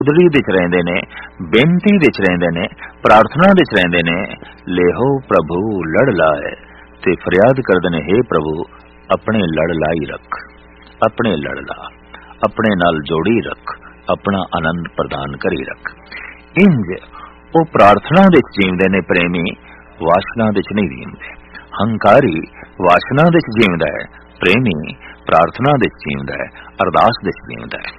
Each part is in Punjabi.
ਉਦੜੀ ਵਿੱਚ ਰਹਿੰਦੇ ਨੇ, ਬੇਨਤੀ ਵਿੱਚ ਰਹਿੰਦੇ ਨੇ, ਪ੍ਰਾਰਥਨਾ ਵਿੱਚ ਰਹਿੰਦੇ ਨੇ। ਲੇਹੋ ਪ੍ਰਭੂ ਲੜ ਲਾਏ, ਤੇ ਫਰਿਆਦ ਕਰਦੇ ਨੇ, ਹੇ ਪ੍ਰਭੂ ਆਪਣੇ ਲੜ ਲਾਈ ਰੱਖ, ਆਪਣੇ ਲੜ ਲਾ, ਆਪਣੇ ਨਾਲ ਜੋੜੀ ਰੱਖ, ਆਪਣਾ ਆਨੰਦ ਪ੍ਰਦਾਨ ਕਰੀ ਰੱਖ। ਇੰਜ ਉਹ ਪ੍ਰਾਰਥਨਾ ਵਿੱਚ ਜੀਵਦੇ ਨੇ ਪ੍ਰੇਮੀ, ਵਾਸ਼ਨਾ ਵਿੱਚ ਨਹੀਂ ਜੀਵਦੇ। ਹੰਕਾਰੀ ਵਾਸ਼ਨਾ ਵਿੱਚ ਜੀਵਦਾ ਹੈ, ਪ੍ਰੇਮੀ ਪ੍ਰਾਰਥਨਾ ਵਿੱਚ ਜੀਵਦਾ ਹੈ, ਅਰਦਾਸ ਵਿੱਚ ਜੀਵਦਾ ਹੈ।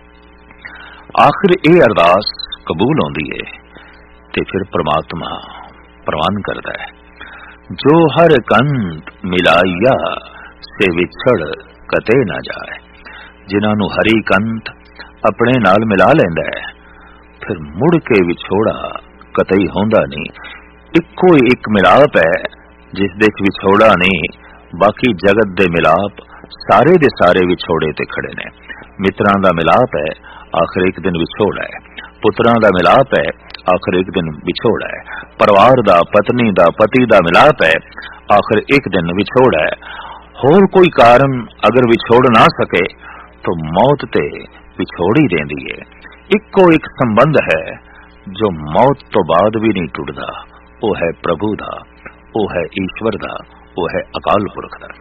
ਆਖਿਰ ਇਹ ਅਰਦਾਸ ਕਬੂਲ ਹੁੰਦੀ ਹੈ ਤੇ ਫਿਰ ਪ੍ਰਮਾਤਮਾ ਪ੍ਰਵਾਨ ਕਰਦਾ ਹੈ। ਜੋ ਹਰ ਕੰਤ ਮਿਲਾਇਆ ਸੇ ਵਿਛੜ ਕਤੇ ਨਾ ਜਾਏ। ਜਿਨ੍ਹਾਂ ਨੂੰ ਹਰੀ ਕੰਤ ਆਪਣੇ ਨਾਲ ਮਿਲਾ ਲੈਂਦਾ ਹੈ, ਫਿਰ ਮੁੜ ਕੇ ਵਿਛੋੜਾ ਕਤਈ ਹੁੰਦਾ ਨਹੀਂ। ਇੱਕੋ ਹੀ ਇੱਕ ਮਿਲਾਪ ਹੈ ਜਿਸ ਦੇ ਵਿਛੋੜਾ ਨਹੀਂ। ਬਾਕੀ ਜਗਤ ਦੇ ਮਿਲਾਪ ਸਾਰੇ ਦੇ ਸਾਰੇ ਵਿਛੋੜੇ ਤੇ ਖੜੇ ਨੇ। ਮਿੱਤਰਾਂ ਦਾ ਮਿਲਾਪ ਹੈ, ਆਖਿਰ ਇੱਕ ਦਿਨ ਵਿਛੋੜਾ ਹੈ। ਪੁੱਤਰਾਂ ਦਾ ਮਿਲਾਪ ਹੈ, ਆਖਿਰ ਇੱਕ ਦਿਨ ਵਿਛੋੜਾ ਹੈ। ਪਰਿਵਾਰ ਦਾ, ਪਤਨੀ ਦਾ, ਪਤੀ ਦਾ ਮਿਲਾਪ ਹੈ, ਆਖਿਰ ਇੱਕ ਦਿਨ ਵਿਛੋੜਾ ਹੈ। ਹੋਰ ਕੋਈ ਕਾਰਨ ਅਗਰ ਵਿਛੋੜ ਨਾ ਸਕੇ ਤਾਂ ਮੌਤ ਤੇ ਵਿਛੋੜੀ ਰਹਿੰਦੀ ਹੈ। ਇੱਕੋ ਇੱਕ ਸੰਬੰਧ ਹੈ ਜੋ ਮੌਤ ਤੋਂ ਬਾਅਦ ਵੀ ਨਹੀਂ ਟੁੱਟਦਾ, ਉਹ ਹੈ ਪ੍ਰਭੂ ਦਾ, ਉਹ ਹੈ ਈਸ਼ਵਰ ਦਾ, ਉਹ ਹੈ ਅਕਾਲ ਪੁਰਖ ਦਾ।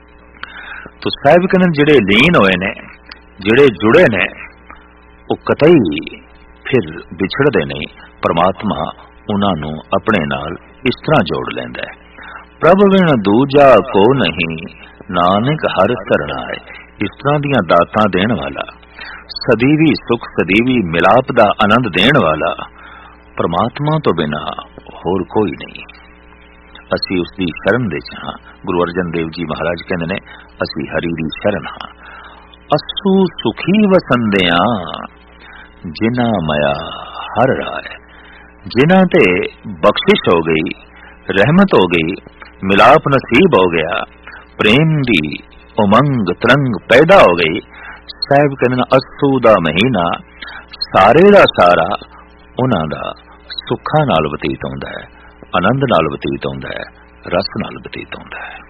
ਤੋ ਸਾਹਿਬ ਕਹਿੰਦੇ ਜਿਹੜੇ ਲੀਨ ਹੋਏ ਨੇ, ਜਿਹੜੇ ਜੁੜੇ ਨੇ, ਉਹ ਕਤਈ ਫਿਰ ਵਿਛੜਦੇ ਨਹੀਂ। ਪਰਮਾਤਮਾ ਉਹਨਾਂ ਨੂੰ ਆਪਣੇ ਨਾਲ ਇਸ ਤਰ੍ਹਾਂ ਜੋੜ ਲੈਂਦਾ ਹੈ। ਪ੍ਰਭ ਵਿਣ ਦੂਜਾ ਕੋ ਨਹੀਂ, ਨਾਨਕ ਹਰ ਸਰਣਾਏ। ਇਸ ਤਰ੍ਹਾਂ ਦੀਆਂ ਦਾਤਾਂ ਦੇਣ ਵਾਲਾ, ਸਦੀਵੀ ਸੁਖ, ਸਦੀਵੀ ਮਿਲਾਪ ਦਾ ਆਨੰਦ ਦੇਣ ਵਾਲਾ ਪਰਮਾਤਮਾ ਤੋਂ ਬਿਨਾਂ ਹੋਰ ਕੋਈ ਨਹੀਂ। ਅਸੀਂ ਉਸ ਦੀ ਸ਼ਰਨ ਵਿੱਚ ਹਾਂ। ਗੁਰੂ ਅਰਜਨ ਦੇਵ ਜੀ ਮਹਾਰਾਜ ਕਹਿੰਦੇ ਨੇ, ਅਸੀਂ ਹਰੀ ਦੀ ਸ਼ਰਨ ਹਾਂ। ਅਸੂ ਸੁਖੀ ਵਸੰਦਿਆਂ ਜਿਨ੍ਹਾਂ ਮਾਇਆ ਹਰ ਰਾਏ। ਜਿਨ੍ਹਾਂ ਤੇ ਬਖਸ਼ਿਸ਼ ਹੋ ਗਈ, ਰਹਿਮਤ ਹੋ ਗਈ, ਮਿਲਾਪ ਨਸੀਬ ਹੋ ਗਿਆ, ਪ੍ਰੇਮ ਦੀ ਉਮੰਗ ਤਰੰਗ ਪੈਦਾ ਹੋ ਗਈ। ਸਾਹਿਬ ਕਹਿੰਦੇ ਅਸੂ ਦਾ ਮਹੀਨਾ ਸਾਰੇ ਦਾ ਸਾਰਾ ਉਹਨਾਂ ਦਾ ਸੁੱਖਾਂ ਨਾਲ ਬਤੀਤ ਹੁੰਦਾ ਹੈ, ਆਨੰਦ ਨਾਲ ਬਤੀਤ ਹੁੰਦਾ ਹੈ, ਰਸ ਨਾਲ ਬਤੀਤ ਹੁੰਦਾ ਹੈ।